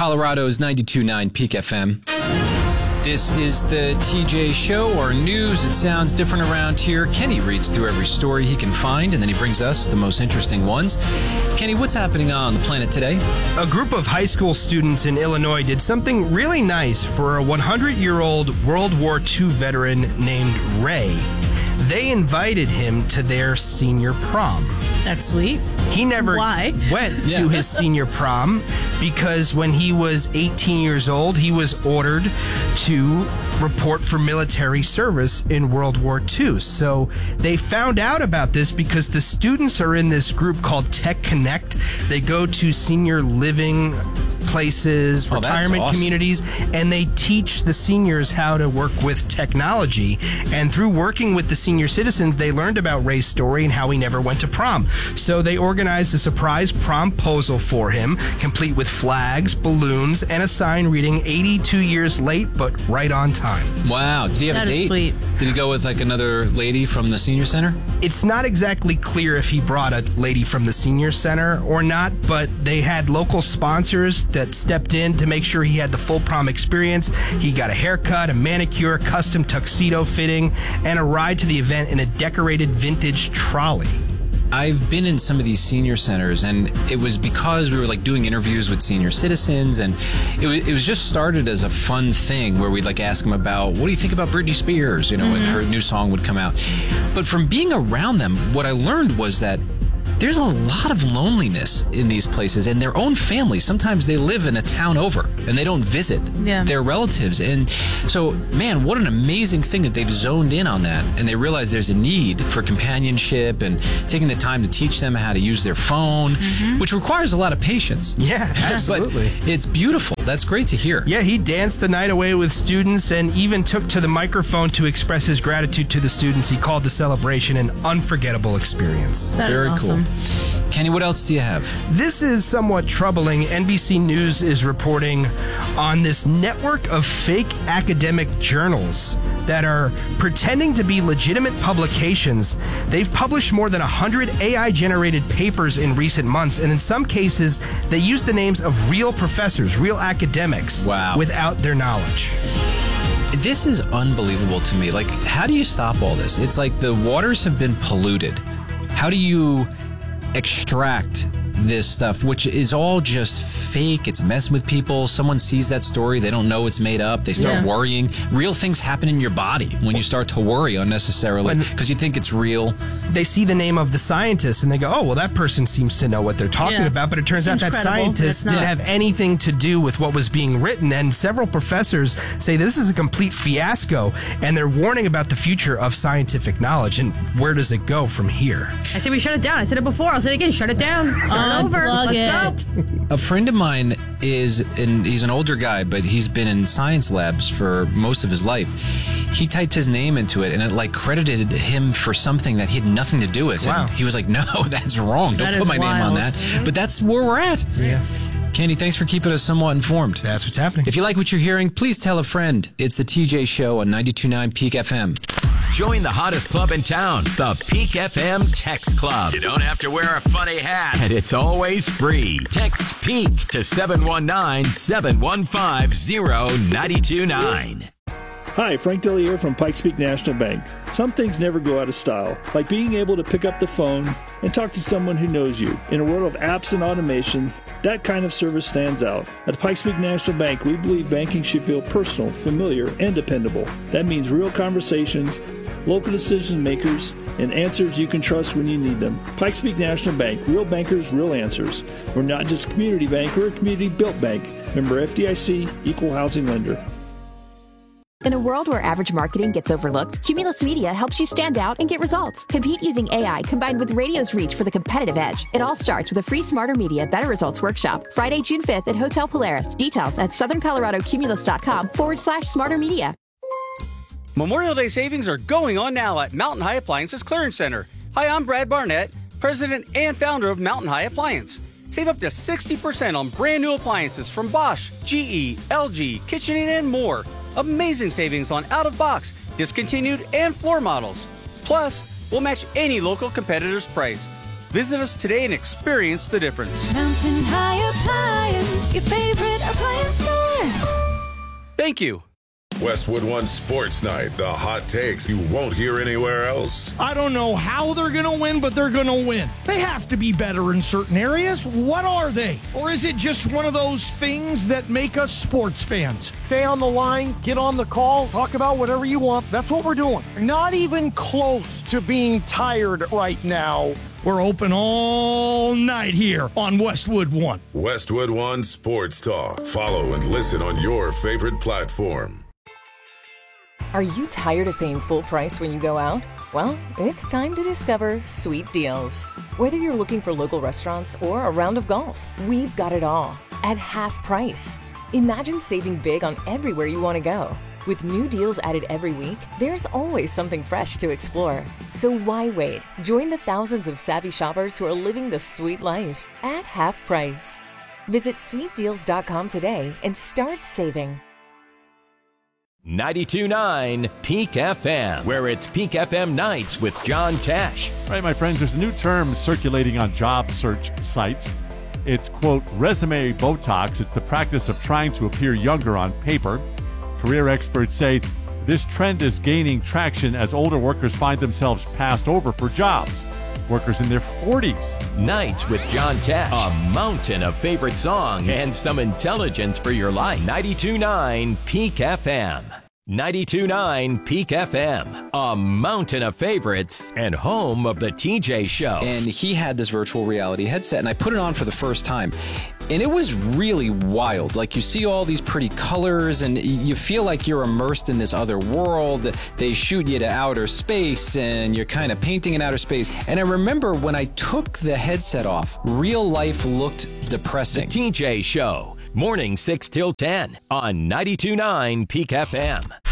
Colorado's 92.9 Peak FM. This is the TJ Show, or news. It sounds different around here. Kenny reads through every story he can find, and then he brings us the most interesting ones. Kenny, what's happening on the planet today? A group of high school students in Illinois did something really nice for a 100-year-old World War II veteran named Ray. They invited him to their senior prom. That's sweet. He never went to his senior prom because when he was 18 years old, he was ordered to report for military service in World War II. So they found out about this because the students are in this group called Tech Connect. They go to senior living places, retirement communities, and they teach the seniors how to work with technology. And through working with the senior citizens, they learned about Ray's story and how he never went to prom. So they organized a surprise promposal for him, complete with flags, balloons, and a sign reading 82 years late, but right on time. Wow. Did he have a date? Sweet. Did he go with like another lady from the senior center? It's not exactly clear if he brought a lady from the senior center or not, but they had local sponsors that stepped in to make sure he had the full prom experience. He got a haircut, a manicure, custom tuxedo fitting, and a ride to the event in a decorated vintage trolley. I've been in some of these senior centers, and it was because we were like doing interviews with senior citizens, and it was just started as a fun thing where we'd like ask them about, what do you think about Britney Spears, when her new song would come out. But from being around them, what I learned was that there's a lot of loneliness in these places, and their own families. Sometimes they live in a town over, and they don't visit their relatives. And so, man, what an amazing thing that they've zoned in on that, and they realize there's a need for companionship and taking the time to teach them how to use their phone, which requires a lot of patience. Yeah, absolutely. But it's beautiful. That's great to hear. Yeah, he danced the night away with students and even took to the microphone to express his gratitude to the students. He called the celebration an unforgettable experience. Very cool. Kenny, what else do you have? This is somewhat troubling. NBC News is reporting on this network of fake academic journals that are pretending to be legitimate publications. They've published more than 100 AI-generated papers in recent months, and in some cases, they use the names of real professors, real academics, without their knowledge. This is unbelievable to me. Like, how do you stop all this? It's like the waters have been polluted. How do you extract this stuff, which is all just fake? It's messing with people. Someone sees that story, they don't know it's made up, they start worrying. Real things happen in your body when you start to worry unnecessarily because you think it's real. They see the name of the scientist and they go, oh, well, that person seems to know what they're talking about, but it turns out that scientist didn't have anything to do with what was being written. And several professors say this is a complete fiasco, and they're warning about the future of scientific knowledge and where does it go from here. I say we shut it down. I said it before. I'll say it again. Shut it down. Over. Let's go. A friend of mine he's an older guy, but he's been in science labs for most of his life. He typed his name into it, and it like credited him for something that he had nothing to do with. Wow. And he was like, no, that's wrong. Don't put my name on that. But that's where we're at. Yeah. Kenny, thanks for keeping us somewhat informed. That's what's happening. If you like what you're hearing, please tell a friend. It's the TJ Show on 92.9 Peak FM. Join the hottest club in town, the Peak FM Text Club. You don't have to wear a funny hat, and it's always free. Text PEAK to 719-715-0929. Hi, Frank Deli here from Pikes Peak National Bank. Some things never go out of style, like being able to pick up the phone and talk to someone who knows you. In a world of apps and automation, that kind of service stands out. At Pikes Peak National Bank, we believe banking should feel personal, familiar, and dependable. That means real conversations, local decision makers, and answers you can trust when you need them. Pikes Peak National Bank, real bankers, real answers. We're not just a community bank, we're a community-built bank. Member FDIC, equal housing lender. In a world where average marketing gets overlooked, Cumulus Media helps you stand out and get results. Compete using AI combined with radio's reach for the competitive edge. It all starts with a free Smarter Media Better Results workshop, Friday, June 5th at Hotel Polaris. Details at southerncoloradocumulus.com/Smarter Media. Memorial Day savings are going on now at Mountain High Appliances Clearance Center. Hi, I'm Brad Barnett, president and founder of Mountain High Appliance. Save up to 60% on brand new appliances from Bosch, GE, LG, KitchenAid, and more. Amazing savings on out-of-box, discontinued, and floor models. Plus, we'll match any local competitor's price. Visit us today and experience the difference. Mountain High Appliance your favorite appliance store. Thank you. Westwood One Sports Night, the hot takes you won't hear anywhere else. I don't know how they're going to win, but they're going to win. They have to be better in certain areas. What are they? Or is it just one of those things that make us sports fans? Stay on the line, get on the call, talk about whatever you want. That's what we're doing. Not even close to being tired right now. We're open all night here on Westwood One. Westwood One Sports Talk. Follow and listen on your favorite platform. Are you tired of paying full price when you go out? Well, it's time to discover Sweet Deals. Whether you're looking for local restaurants or a round of golf, we've got it all at half price. Imagine saving big on everywhere you want to go. With new deals added every week, there's always something fresh to explore. So why wait? Join the thousands of savvy shoppers who are living the sweet life at half price. Visit sweetdeals.com today and start saving. 92.9 Peak FM, where it's Peak FM Nights with John Tesh. All right, my friends, there's a new term circulating on job search sites. It's, quote, resume Botox. It's the practice of trying to appear younger on paper. Career experts say this trend is gaining traction as older workers find themselves passed over for jobs. Workers in their 40s. Nights with John Tesh. A mountain of favorite songs and some intelligence for your life. 92.9 Peak FM. 92.9 Peak FM, a mountain of favorites and home of the TJ Show. And he had this virtual reality headset, and I put it on for the first time. And it was really wild. Like, you see all these pretty colors, and you feel like you're immersed in this other world. They shoot you to outer space, and you're kind of painting in outer space. And I remember when I took the headset off, real life looked depressing. The TJ Show. Morning 6 till 10 on 92.9 Peak FM.